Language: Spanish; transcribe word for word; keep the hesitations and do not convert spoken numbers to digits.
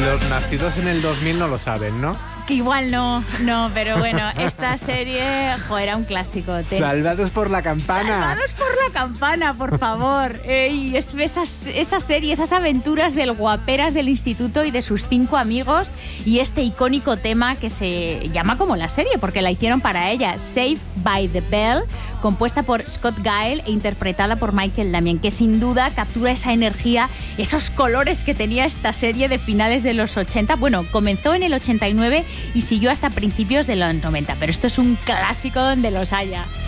Los nacidos en el dos mil no lo saben, ¿no? Que igual no, no, pero bueno, esta serie, jo, era un clásico. Te... Salvados por la campana. Salvados por la campana, por favor. Eh, y es, esas, esa serie, esas aventuras del guaperas del instituto y de sus cinco amigos y este icónico tema que se llama como la serie, porque la hicieron para ella, Saved by the Bell, compuesta por Scott Gale e interpretada por Michael Damian, que sin duda captura esa energía, esos colores que tenía esta serie de finales de los ochenta. Bueno, comenzó en el ochenta y nueve y siguió hasta principios de los noventa, pero esto es un clásico donde los haya.